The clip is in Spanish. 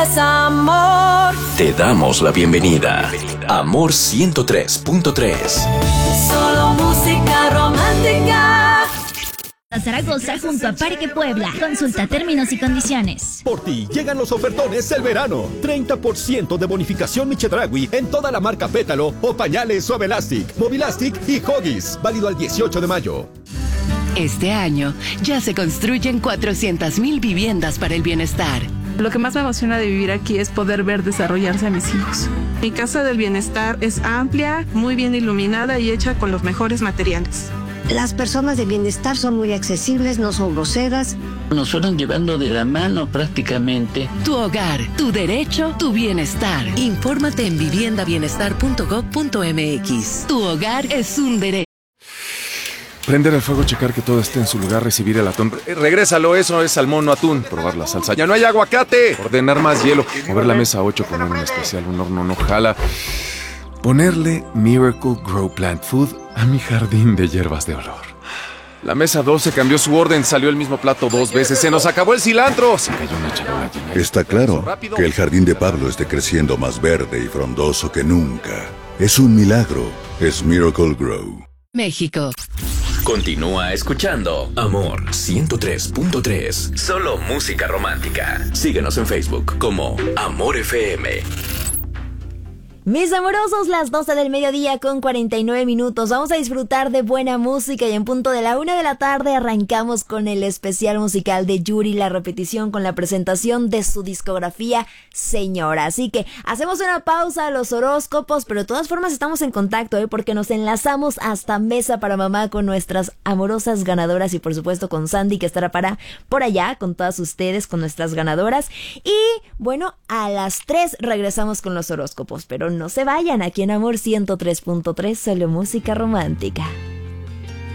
Es amor. Te damos la bienvenida. Amor 103.3. Solo música romántica. A Zaragoza junto a Parque Puebla. Consulta términos y condiciones. Por ti llegan los ofertones del verano. 30% de bonificación Chedraui en toda la marca Pétalo o pañales Suave Elastic, Movilastic y Huggies. Válido al 18 de mayo. Este año ya se construyen 400,000 viviendas para el bienestar. Lo que más me emociona de vivir aquí es poder ver desarrollarse a mis hijos. Mi casa del bienestar es amplia, muy bien iluminada y hecha con los mejores materiales. Las personas de bienestar son muy accesibles, no son groseras. Nos fueron llevando de la mano prácticamente. Tu hogar, tu derecho, tu bienestar. Infórmate en viviendabienestar.gov.mx. Tu hogar es un derecho. Prender el fuego, checar que todo esté en su lugar, recibir el atún. Regrésalo, eso es salmón, no atún. Probar la salsa. ¡Ya no hay aguacate! Ordenar más hielo. Mover la mesa 8, poner un especial, un horno no jala. Ponerle Miracle Grow Plant Food a mi jardín de hierbas de olor. La mesa 12 cambió su orden, salió el mismo plato 2 veces. ¡Se nos acabó el cilantro! Se cayó una charola llena. Está claro que el jardín de Pablo esté creciendo más verde y frondoso que nunca. Es un milagro. Es Miracle Grow. México. Continúa escuchando Amor 103.3. Solo música romántica. Síguenos en Facebook como Amor FM. Mis amorosos, las 12 del mediodía con 49 minutos. Vamos a disfrutar de buena música y en punto de la 1 de la tarde arrancamos con el especial musical de Yuri, la repetición con la presentación de su discografía Señora. Así que hacemos una pausa a los horóscopos, pero de todas formas estamos en contacto, porque nos enlazamos hasta Mesa para Mamá con nuestras amorosas ganadoras y por supuesto con Sandy, que estará por allá con todas ustedes, con nuestras ganadoras. Y bueno, a las 3 regresamos con los horóscopos, pero no se vayan, aquí en Amor 103.3, solo música romántica.